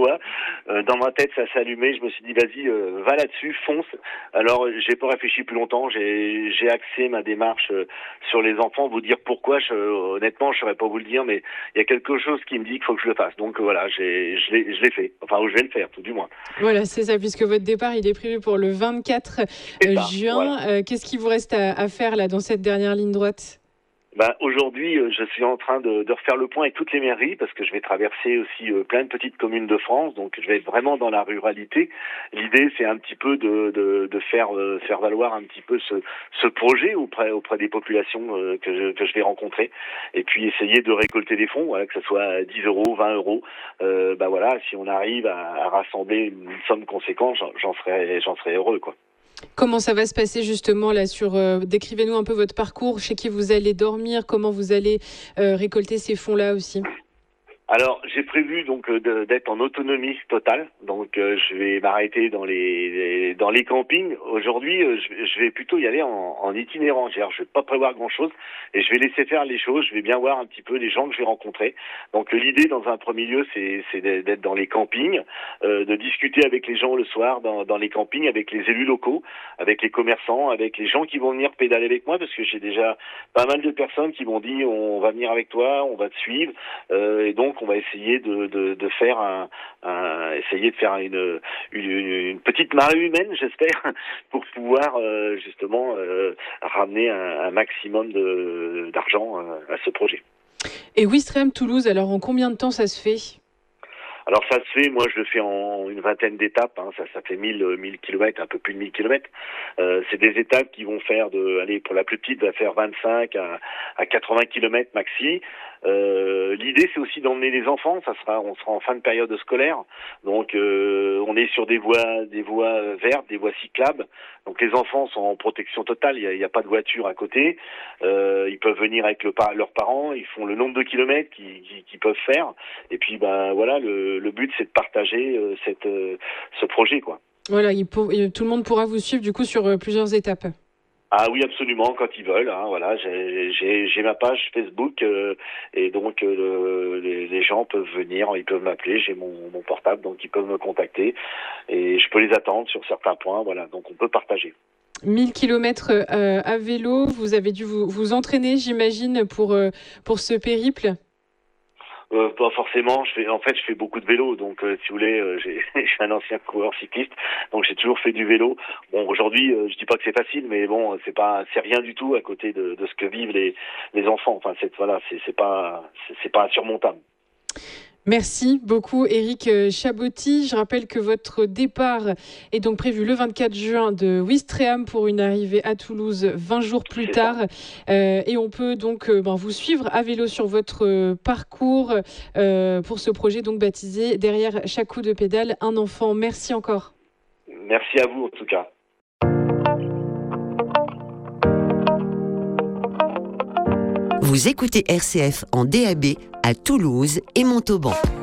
pourquoi. Dans ma tête, ça s'est allumé. Je me suis dit, vas-y, va là-dessus, fonce. Alors, j'ai pas réfléchi plus longtemps. J'ai axé ma démarche sur les enfants. Vous dire pourquoi, honnêtement, je saurais pas vous le dire, mais il y a quelque chose qui me dit qu'il faut que je le fasse. Donc voilà, je l'ai fait. Enfin, je vais le faire, tout du moins. Voilà, c'est ça, puisque votre départ, il est prévu pour le 24 C'est ça, juin. voilà. Qu'est-ce qui vous reste à faire là dans cette dernière ligne droite? Aujourd'hui, je suis en train de refaire le point avec toutes les mairies parce que je vais traverser aussi plein de petites communes de France, donc je vais être vraiment dans la ruralité. L'idée, c'est un petit peu de faire valoir un petit peu ce projet auprès des populations que je vais rencontrer, et puis essayer de récolter des fonds, voilà, que ce soit 10 euros, 20 euros. Voilà, si on arrive à rassembler une somme conséquente, j'en serais heureux, quoi. Comment ça va se passer justement là décrivez-nous un peu votre parcours, chez qui vous allez dormir, comment vous allez récolter ces fonds-là aussi. Alors, j'ai prévu donc d'être en autonomie totale. Donc, je vais m'arrêter dans les campings. Aujourd'hui, je vais plutôt y aller en itinérant. Je vais pas prévoir grand-chose et je vais laisser faire les choses. Je vais bien voir un petit peu les gens que je vais rencontrer. Donc, l'idée dans un premier lieu, c'est d'être dans les campings, de discuter avec les gens le soir dans les campings, avec les élus locaux, avec les commerçants, avec les gens qui vont venir pédaler avec moi, parce que j'ai déjà pas mal de personnes qui m'ont dit on va venir avec toi, on va te suivre, et donc on va essayer de faire une petite marée humaine, j'espère, pour pouvoir justement ramener un maximum d'argent à ce projet. Et Ouistreham Toulouse, alors en combien de temps ça se fait? Alors ça se fait, moi je le fais en une vingtaine d'étapes, ça fait 1000 kilomètres, un peu plus de 1000 kilomètres. C'est des étapes qui vont faire pour la plus petite, va faire 25 à 80 kilomètres maxi. L'idée c'est aussi d'emmener les enfants, on sera en fin de période scolaire, donc on est sur des voies vertes, des voies cyclables. Donc les enfants sont en protection totale, il y a pas de voiture à côté. Ils peuvent venir avec leurs parents, ils font le nombre de kilomètres qu'ils peuvent faire. Et puis voilà, le but c'est de partager ce projet, quoi. Voilà, tout le monde pourra vous suivre du coup sur plusieurs étapes. Ah oui, absolument, quand ils veulent. Voilà, j'ai ma page Facebook et donc les gens peuvent venir, ils peuvent m'appeler, j'ai mon portable, donc ils peuvent me contacter et je peux les attendre sur certains points. Voilà, donc on peut partager. 1000 kilomètres à vélo, vous avez dû vous entraîner, j'imagine, pour ce périple. Pas forcément. Je fais beaucoup de vélo, donc si vous voulez, je suis un ancien coureur cycliste, donc j'ai toujours fait du vélo. Bon, aujourd'hui, je dis pas que c'est facile, mais bon, c'est rien du tout à côté de ce que vivent les enfants. Enfin, c'est pas insurmontable. Merci beaucoup Éric Chaboty. Je rappelle que votre départ est donc prévu le 24 juin de Ouistreham pour une arrivée à Toulouse 20 jours plus tard. Et on peut donc vous suivre à vélo sur votre parcours pour ce projet donc baptisé Derrière chaque coup de pédale, un enfant. Merci encore. Merci à vous en tout cas. Vous écoutez RCF en DAB à Toulouse et Montauban.